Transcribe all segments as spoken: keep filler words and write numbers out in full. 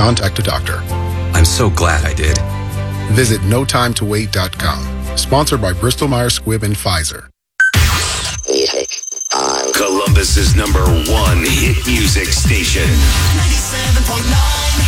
contact a doctor. I'm so glad I did. Visit no time to wait dot com. Sponsored by Bristol Myers Squibb and Pfizer. Columbus's number one hit music station. ninety-seven point nine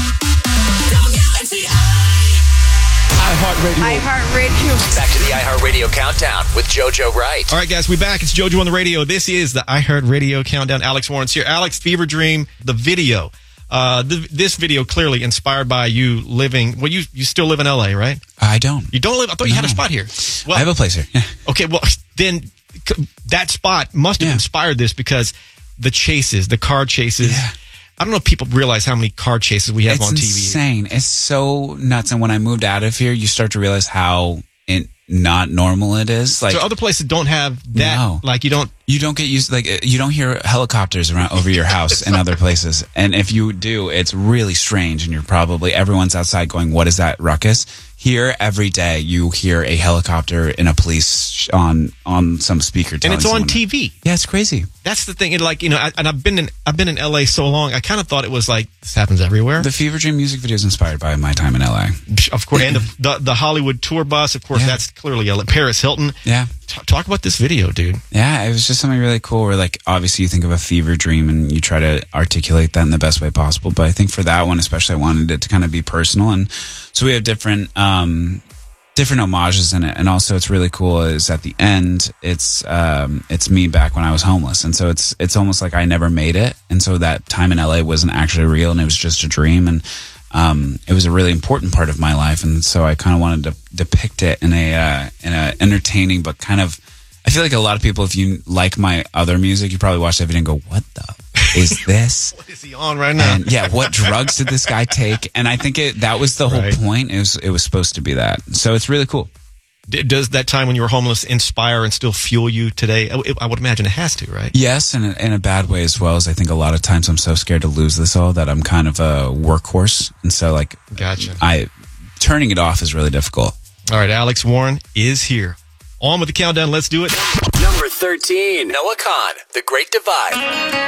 iHeartRadio. iHeartRadio. Back to the iHeartRadio Countdown with JoJo Wright. All right, guys, we're back. It's JoJo on the radio. This is the iHeartRadio Countdown. Alex Warren's here. Alex, Fever Dream, the video. Uh, the, this video clearly inspired by you living. Well, you you still live in L A, right? I don't. You don't live. I thought you No. had a spot here. Well, I have a place here. Yeah. okay, well then c- that spot must have Yeah. inspired this because the chases, the car chases. Yeah. I don't know if people realize how many car chases we have It's on T V. insane. It's so nuts. And when I moved out of here, you start to realize how in, not normal it is. Like So other places don't have that. No. Like you don't. you don't get used. Like you don't hear helicopters around over your house in other places. And if you do, it's really strange. And you're probably everyone's outside going, "What is that ruckus?" Here, every day you hear a helicopter and a police on on some speaker, And telling it's on someone- T V. Yeah, it's crazy. That's the thing. It, like you know, I, and I've been in I've been in L A so long. I kind of thought it was like this happens everywhere. The Fever Dream music video is inspired by my time in L A. Of course, and the, the the Hollywood tour bus. Of course, Yeah. that's clearly L A. Paris Hilton. Yeah. T- talk about this video, dude. Yeah, it was just something really cool where, like, obviously you think of a fever dream and you try to articulate that in the best way possible. But I think for that one, especially, I wanted it to kind of be personal. And so we have different, um, different homages in it. And also it's really cool is at the end, it's, um, it's me back when I was homeless. And so it's, it's almost like I never made it. And so that time in L A wasn't actually real and it was just a dream. And, um, it was a really important part of my life. And so I kind of wanted to depict it in a, uh, in a entertaining, but kind of, I feel like a lot of people, if you like my other music, you probably watch that video and go, what the is this? What is he on right now? And yeah, what drugs did this guy take? And I think it, that was the whole Right. point. It was, it was supposed to be that. So it's really cool. D- Does that time when you were homeless inspire and still fuel you today? I, I would imagine it has to, right? Yes, and in a bad way as well, as I think a lot of times I'm so scared to lose this all that I'm kind of a workhorse. And so like, Gotcha. I, turning it off is really difficult. All right, Alex Warren is here. On with the countdown. Let's do it. Number thirteen, Noah Khan, The Great Divide.